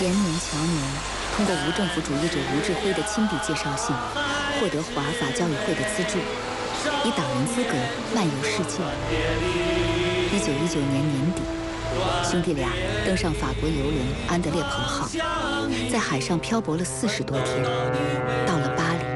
延年乔年通过无政府主义者吴志辉的亲笔介绍信，获得华法教育会的资助，以党员资格漫游世界。1919年年底，兄弟俩登上法国游轮安德烈彭号，在海上漂泊了40多天，到了巴黎。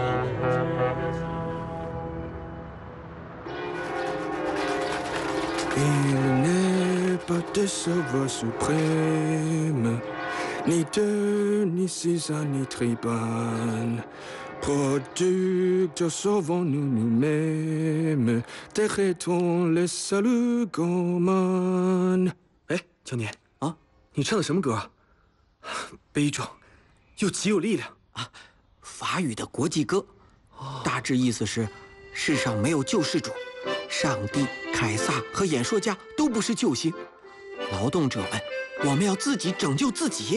Il n'est pas des sauveurs suprêmes, ni deux, ni six, ni tribans. Producteurs sauvons-nous nous-mêmes, traitons les saluts communs。 哎，青年啊，你唱的什么歌啊？悲壮，又极有力量啊！法语的国际歌，大致意思是：世上没有救世主，上帝、凯撒和演说家都不是救星，劳动者们，我们要自己拯救自己。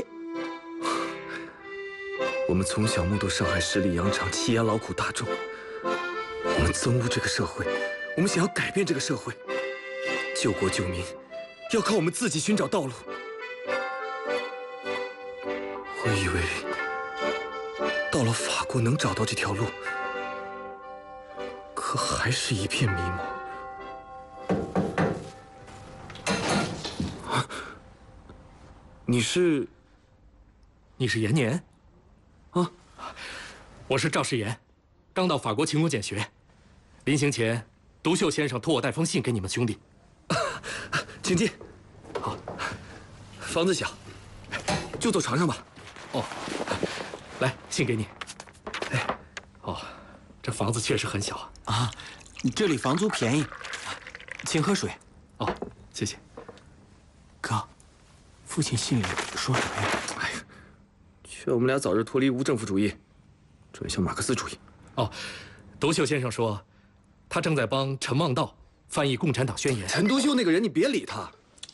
我们从小目睹上海十里洋场欺压劳苦大众，我们憎恶这个社会，我们想要改变这个社会，救国救民，要靠我们自己寻找道路。我以为到了法国能找到这条路，可还是一片迷茫。啊，你是延年？ 啊， 我是赵世炎，刚到法国勤工俭学，临行前，独秀先生托我带封信给你们兄弟。 请进。好，房子小，就坐床上吧。 哦，来，信给你。哎，哦，这房子确实很小啊。这里房租便宜，请喝水。 哦，谢谢。 哥，父亲信里说什么呀？ 哎，劝我们俩早日脱离无政府主义，转向马克思主义。 哦，独秀先生说，他正在帮陈望道翻译《共产党宣言》。 陈独秀那个人，你别理他。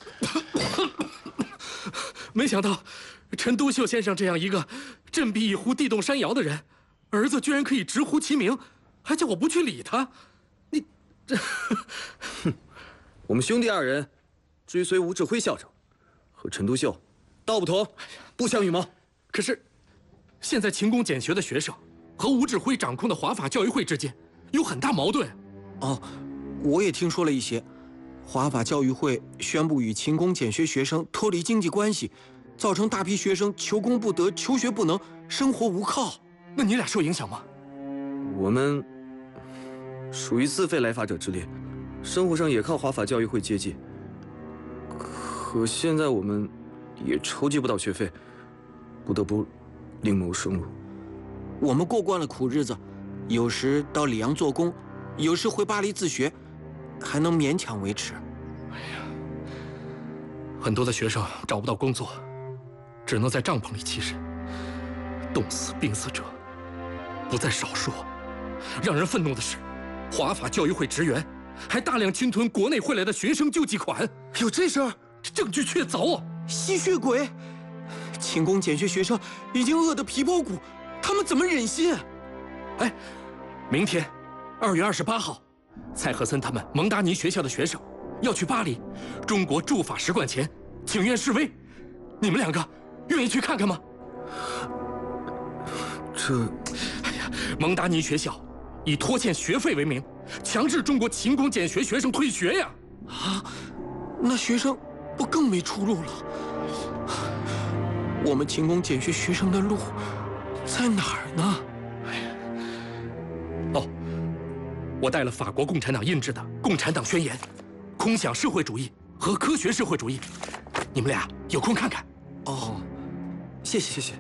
没想到，陈独秀先生这样一个振臂一呼地动山摇的人，儿子居然可以直呼其名，还叫我不去理他。你这， 哼！我们兄弟二人追随吴志辉校长，和陈独秀道不同，不相与谋。 可是，现在勤工俭学的学生和吴志辉掌控的华法教育会之间有很大矛盾。 哦，我也听说了一些。华法教育会宣布与勤工俭学学生脱离经济关系，造成大批学生求工不得、求学不能、生活无靠。 那你俩受影响吗？ 我们属于自费来法者之列，生活上也靠华法教育会接济。可现在我们也筹集不到学费，不得不另谋生路。 我们过惯了苦日子，有时到里昂做工，有时回巴黎自学，还能勉强维持。 哎呀，很多的学生找不到工作，只能在帐篷里栖身，冻死、病死者不在少数。让人愤怒的是，华法教育会职员还大量侵吞国内汇来的学生救济款。 有这事儿？ 证据确凿啊！ 吸血鬼！勤工俭学学生已经饿得皮包骨，他们怎么忍心？ 哎，明天2月28号，蔡和森他们蒙达尼学校的学生要去巴黎中国驻法使馆前请愿示威，你们两个愿意去看看吗？哎呀，蒙达尼学校以拖欠学费为名，强制中国勤工俭学学生退学呀！ 啊，那学生不更没出路了？我们勤工俭学学生的路在哪儿呢？ 哎呀，哦，我带了法国共产党印制的《共产党宣言》，空想社会主义和科学社会主义，你们俩有空看看。 哦，谢谢谢谢。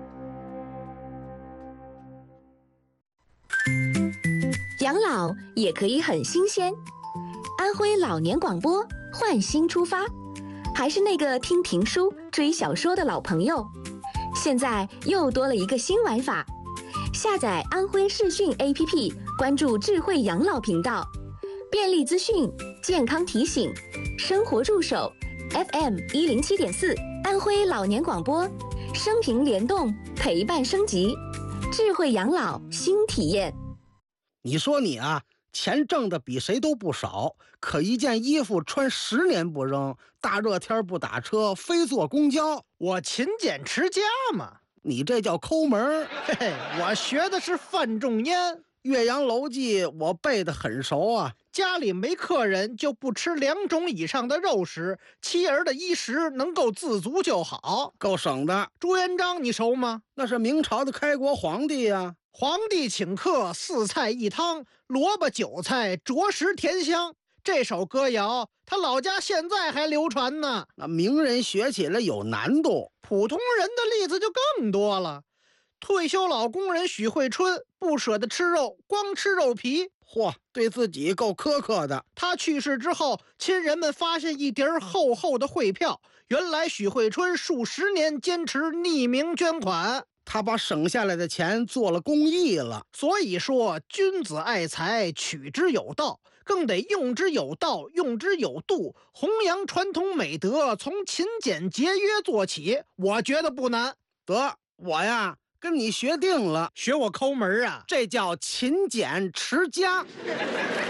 养老也可以很新鲜，安徽老年广播换新出发，还是那个听评书、追小说的老朋友，现在又多了一个新玩法。下载安徽视讯 APP， 关注智慧养老频道，便利资讯、健康提醒、生活助手 FM 107.4，安徽老年广播，生平联动，陪伴升级，智慧养老新体验。 你说你啊， 钱挣的比谁都不少，可一件衣服穿10年不扔，大热天不打车，非坐公交。 我勤俭持家嘛。 你这叫抠门。 嘿嘿，我学的是范仲淹。 岳阳楼记我背得很熟啊。 家里没客人就不吃2种以上的肉食，妻儿的衣食能够自足就好， 够省的。 朱元璋你熟吗？ 那是明朝的开国皇帝呀。 皇帝请客，4菜1汤，萝卜韭菜着实甜香。这首歌谣他老家现在还流传呢。 那名人学起来有难度， 普通人的例子就更多了。退休老工人许惠春不舍得吃肉，光吃肉皮。 嚯，对自己够苛刻的。 他去世之后，亲人们发现一叠厚厚的汇票，原来许惠春数10年坚持匿名捐款， 他把省下来的钱做了公益了。 所以说，君子爱财，取之有道，更得用之有道，用之有度，弘扬传统美德，从勤俭节约做起，我觉得不难。 得，我呀跟你学定了， 学我抠门啊， 这叫勤俭持家。